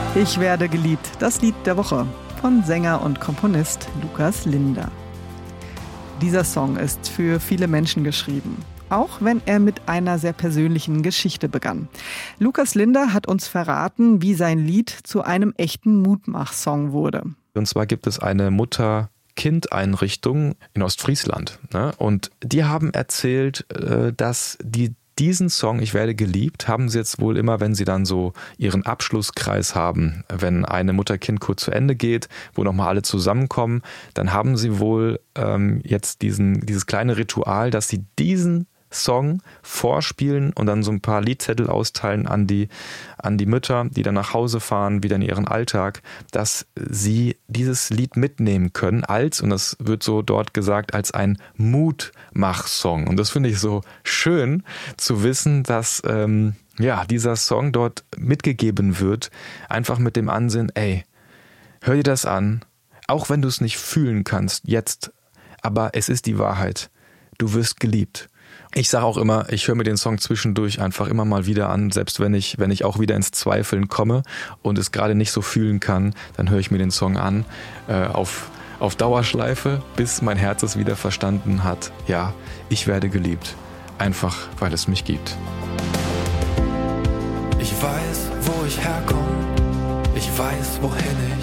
Ich werde geliebt, das Lied der Woche von Sänger und Komponist Lukas Linder. Dieser Song ist für viele Menschen geschrieben, auch wenn er mit einer sehr persönlichen Geschichte begann. Lukas Linder hat uns verraten, wie sein Lied zu einem echten Mutmach-Song wurde. Und zwar gibt es eine Mutter-Kind-Einrichtung in Ostfriesland. Ne? Und die haben erzählt, dass diesen Song, Ich werde geliebt, haben sie jetzt wohl immer, wenn sie dann so ihren Abschlusskreis haben, wenn eine Mutter-Kind-Kur zu Ende geht, wo nochmal alle zusammenkommen, dann haben sie wohl jetzt dieses kleine Ritual, dass sie diesen Song vorspielen und dann so ein paar Liedzettel austeilen an die Mütter, die dann nach Hause fahren, wieder in ihren Alltag, dass sie dieses Lied mitnehmen können und das wird so dort gesagt, als ein Mutmach-Song. Und das finde ich so schön zu wissen, dass dieser Song dort mitgegeben wird, einfach mit dem Ansinnen, hör dir das an, auch wenn du es nicht fühlen kannst jetzt, aber es ist die Wahrheit. Du wirst geliebt. Ich sage auch immer, ich höre mir den Song zwischendurch einfach immer mal wieder an, selbst wenn ich auch wieder ins Zweifeln komme und es gerade nicht so fühlen kann, dann höre ich mir den Song an, auf Dauerschleife, bis mein Herz es wieder verstanden hat. Ja, ich werde geliebt. Einfach, weil es mich gibt. Ich weiß, wo ich herkomme. Ich weiß, wohin ich